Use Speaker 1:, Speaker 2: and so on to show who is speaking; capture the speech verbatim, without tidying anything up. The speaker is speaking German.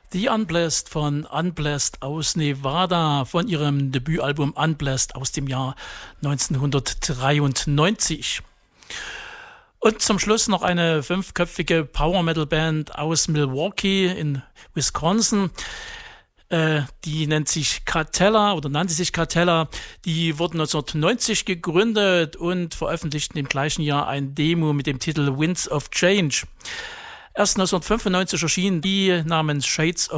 Speaker 1: The Unblessed von Unblessed aus Nevada von ihrem Debütalbum Unblessed aus dem Jahr neunzehnhundertdreiundneunzig. Und zum Schluss noch eine fünfköpfige Power-Metal-Band aus Milwaukee in Wisconsin. Äh, die nennt sich Cartella oder nannte sich Cartella. Die wurden neunzehnhundertneunzig gegründet und veröffentlichten im gleichen Jahr ein Demo mit dem Titel Winds of Change. Erst neunzehnhundertfünfundneunzig erschien die namens Shades of